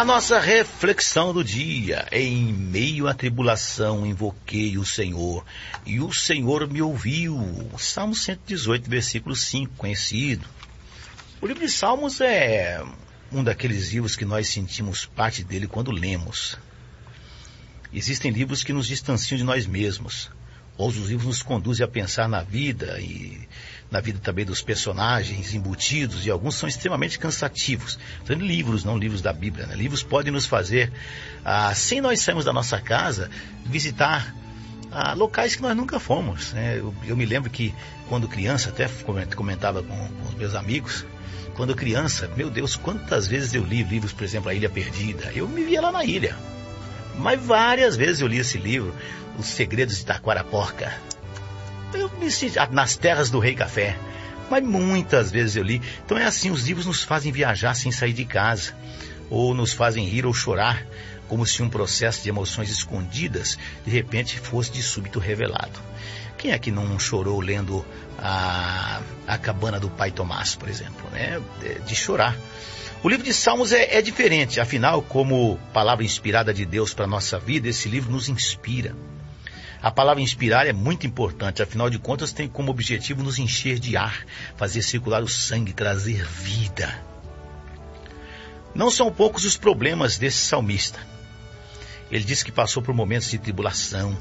A nossa reflexão do dia: em meio à tribulação invoquei o Senhor, e o Senhor me ouviu. Salmo 118, versículo 5, conhecido. O livro de Salmos é um daqueles livros que nós sentimos parte dele quando lemos. Existem livros que nos distanciam de nós mesmos. Outros livros nos conduzem a pensar na vida e na vida também dos personagens embutidos, e alguns são extremamente cansativos. São livros, não livros da Bíblia, né? Livros podem nos fazer, sem nós sairmos da nossa casa, visitar locais que nós nunca fomos, né? Eu me lembro que quando criança, até comentava com os meus amigos, quando criança, meu Deus, quantas vezes eu li livros, por exemplo, A Ilha Perdida. Eu me via lá na ilha. Mas várias vezes eu li esse livro, Os Segredos de Taquaraporca. Eu me senti Nas Terras do Rei Café. Mas muitas vezes eu li. Então é assim, os livros nos fazem viajar sem sair de casa. Ou nos fazem rir ou chorar, como se um processo de emoções escondidas, de repente, fosse de súbito revelado. Quem é que não chorou lendo a Cabana do Pai Tomás, por exemplo, né? De chorar. O livro de Salmos é diferente, afinal, como palavra inspirada de Deus para a nossa vida, esse livro nos inspira. A palavra inspirar é muito importante, afinal de contas tem como objetivo nos encher de ar, fazer circular o sangue, trazer vida. Não são poucos os problemas desse salmista. Ele diz que passou por momentos de tribulação.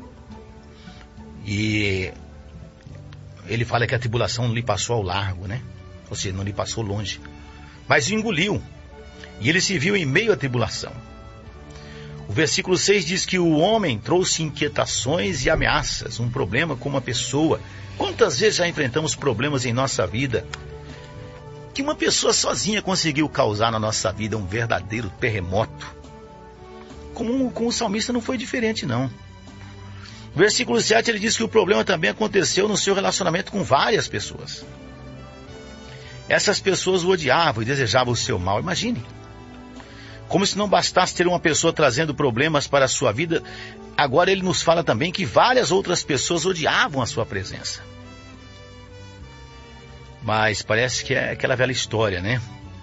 E ele fala que a tribulação não lhe passou ao largo, né? Ou seja, não lhe passou longe. Mas engoliu, e ele se viu em meio à tribulação. O versículo 6 diz que o homem trouxe inquietações e ameaças, um problema com uma pessoa. Quantas vezes já enfrentamos problemas em nossa vida que uma pessoa sozinha conseguiu causar na nossa vida um verdadeiro terremoto? Com o salmista não foi diferente, não. No versículo 7 ele diz que o problema também aconteceu no seu relacionamento com várias pessoas. Essas pessoas o odiavam e desejavam o seu mal. Imagine. Como se não bastasse ter uma pessoa trazendo problemas para a sua vida, agora ele nos fala também que várias outras pessoas odiavam a sua presença. Mas parece que é aquela velha história, né?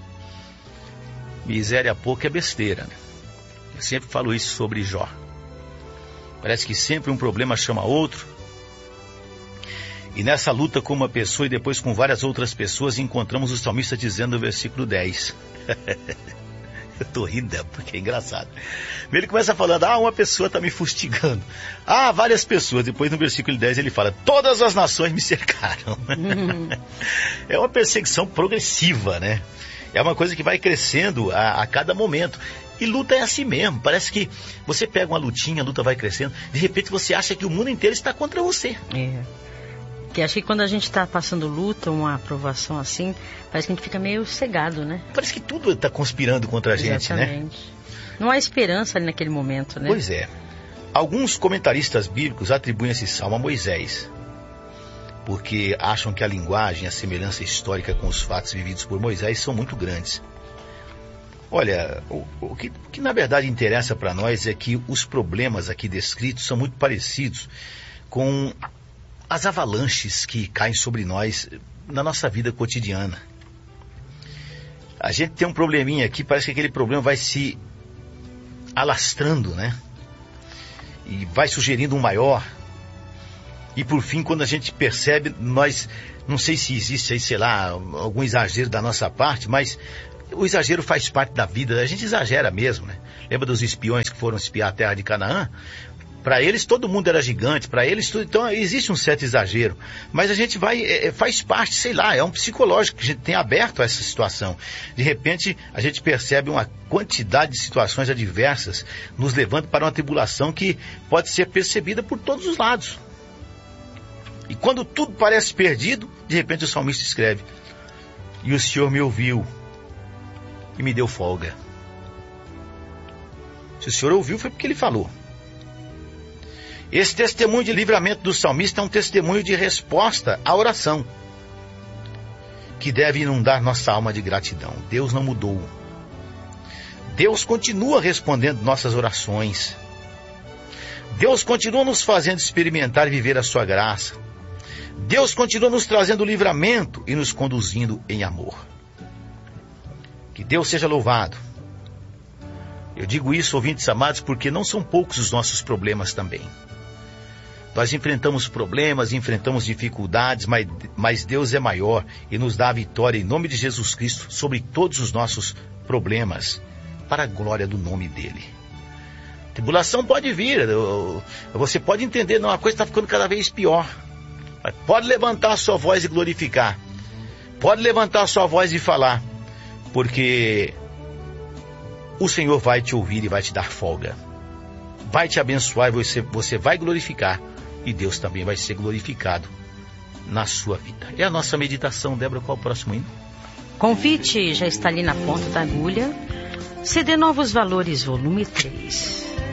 Miséria pouca é besteira, né? Eu sempre falo isso sobre Jó. Parece que sempre um problema chama outro. E nessa luta com uma pessoa e depois com várias outras pessoas, encontramos o salmista dizendo no versículo 10. Eu tô rindo porque é engraçado. Ele começa falando, uma pessoa está me fustigando. Várias pessoas. Depois no versículo 10 ele fala, todas as nações me cercaram. É uma perseguição progressiva, né? É uma coisa que vai crescendo a cada momento. E luta é assim mesmo. Parece que você pega uma lutinha, a luta vai crescendo. De repente você acha que o mundo inteiro está contra você. Porque acho que quando a gente está passando luta, uma aprovação assim, parece que a gente fica meio cegado, né? Parece que tudo está conspirando contra a gente, exatamente, né? Não há esperança ali naquele momento, né? Pois é. Alguns comentaristas bíblicos atribuem esse salmo a Moisés, porque acham que a linguagem e a semelhança histórica com os fatos vividos por Moisés são muito grandes. Olha, o que na verdade interessa para nós é que os problemas aqui descritos são muito parecidos com as avalanches que caem sobre nós na nossa vida cotidiana. A gente tem um probleminha aqui, parece que aquele problema vai se alastrando, né? E vai sugerindo um maior. E por fim, quando a gente percebe, nós, não sei se existe aí, sei lá, algum exagero da nossa parte, mas o exagero faz parte da vida, a gente exagera mesmo, né? Lembra dos espiões que foram espiar a terra de Canaã? Para eles todo mundo era gigante, para eles tudo, então existe um certo exagero, mas a gente faz parte, sei lá, é um psicológico que a gente tem aberto a essa situação. De repente a gente percebe uma quantidade de situações adversas nos levando para uma tribulação que pode ser percebida por todos os lados. E quando tudo parece perdido, de repente o salmista escreve, e o Senhor me ouviu e me deu folga. Se o Senhor ouviu foi porque ele falou. Esse testemunho de livramento do salmista é um testemunho de resposta à oração, que deve inundar nossa alma de gratidão. Deus não mudou. Deus continua respondendo nossas orações. Deus continua nos fazendo experimentar e viver a sua graça. Deus continua nos trazendo livramento e nos conduzindo em amor. Que Deus seja louvado. Eu digo isso, ouvintes amados, porque não são poucos os nossos problemas também. Nós enfrentamos problemas, enfrentamos dificuldades, mas Deus é maior e nos dá a vitória em nome de Jesus Cristo sobre todos os nossos problemas, para a glória do nome dele. Tribulação pode vir, você pode entender, não, a coisa está ficando cada vez pior. Pode levantar a sua voz e glorificar. Pode levantar a sua voz e falar, porque o Senhor vai te ouvir e vai te dar folga. Vai te abençoar e você vai glorificar. E Deus também vai ser glorificado na sua vida. É a nossa meditação. Débora, qual é o próximo hino? Convite já está ali na ponta da agulha. CD Novos Valores, volume 3.